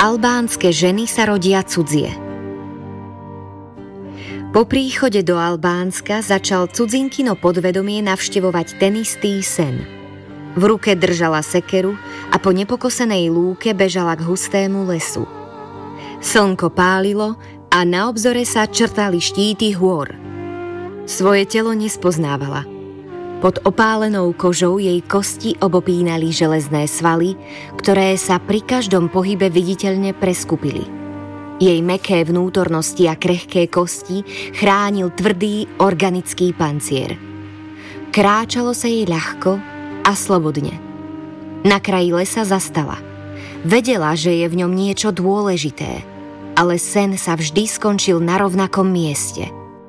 Albánske ženy sa rodia cudzie. Po príchode do Albánska začal cudzinkino podvedomie navštevovať ten istý sen. V ruke držala sekeru a po nepokosenej lúke bežala k hustému lesu. Slnko pálilo a na obzore sa črtali štíty hôr. Svoje telo nespoznávala. Pod opálenou kožou jej kosti obopínali železné svaly, ktoré sa pri každom pohybe viditeľne preskupili. Jej mäkké vnútornosti a krehké kosti chránil tvrdý organický pancier. Kráčalo sa jej ľahko a slobodne. Na kraji lesa zastala. Vedela, že je v ňom niečo dôležité, ale sen sa vždy skončil na rovnakom mieste.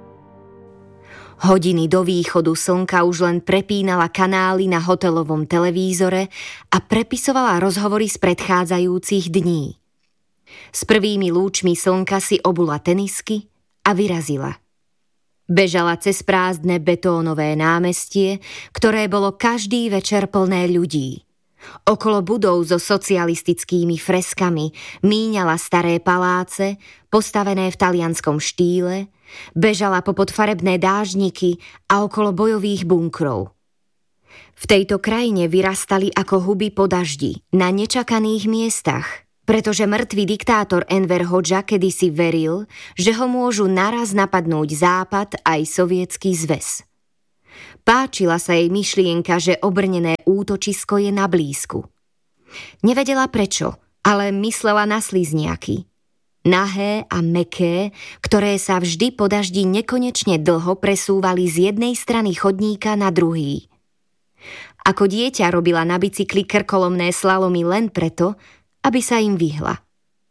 Hodiny do východu slnka už len prepínala kanály na hotelovom televízore a prepisovala rozhovory z predchádzajúcich dní. S prvými lúčmi slnka si obula tenisky a vyrazila. Bežala cez prázdne betónové námestie, ktoré bolo každý večer plné ľudí. Okolo budov so socialistickými freskami míňala staré paláce, postavené v talianskom štýle, bežala popod farebné dážniky a okolo bojových bunkrov. V tejto krajine vyrastali ako huby po daždi, na nečakaných miestach, pretože mŕtvý diktátor Enver Hodža kedysi veril, že ho môžu naraz napadnúť Západ aj Sovietsky zväz. Páčila sa jej myšlienka, že obrnené útočisko je na blízku. Nevedela prečo, ale myslela na slizniaky. Nahé a mäkké, ktoré sa vždy po daždi nekonečne dlho presúvali z jednej strany chodníka na druhý. Ako dieťa robila na bicykli krkolomné slalomy len preto, aby sa im vyhla.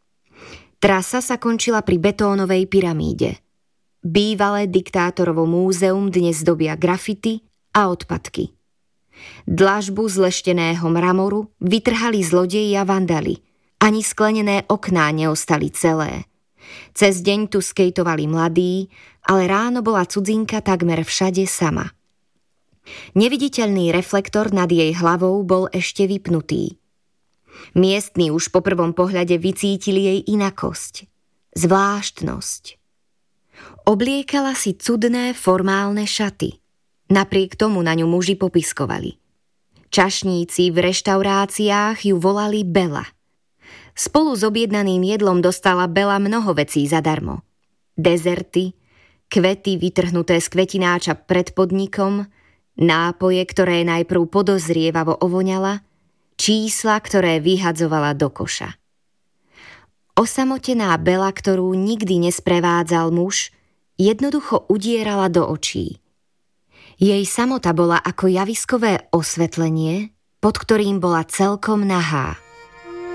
Trasa sa končila pri betónovej pyramíde. Bývalé diktátorovo múzeum dnes dobia grafity a odpadky. Dlažbu z lešteného mramoru vytrhali zlodeji a vandali. Ani sklenené okná neostali celé. Cez deň tu skejtovali mladí, ale ráno bola cudzinka takmer všade sama. Neviditeľný reflektor nad jej hlavou bol ešte vypnutý. Miestni už po prvom pohľade vycítili jej inakosť, zvláštnosť. Obliekala si cudné formálne šaty. Napriek tomu na ňu muži popiskovali. Čašníci v reštauráciách ju volali Bela. Spolu s objednaným jedlom dostala Bela mnoho vecí zadarmo. Dezerty, kvety vytrhnuté z kvetináča pred podnikom, nápoje, ktoré najprv podozrievavo ovoňala, čísla, ktoré vyhadzovala do koša. Osamotená Bela, ktorú nikdy nesprevádzal muž, jednoducho udierala do očí. Jej samota bola ako javiskové osvetlenie, pod ktorým bola celkom nahá.